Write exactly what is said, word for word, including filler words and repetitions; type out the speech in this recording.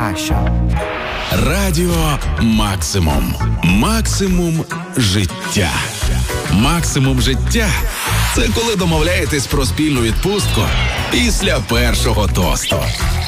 А що? Радіо Максимум. Максимум життя. Максимум життя – це коли домовляєтесь про спільну відпустку після першого тосту.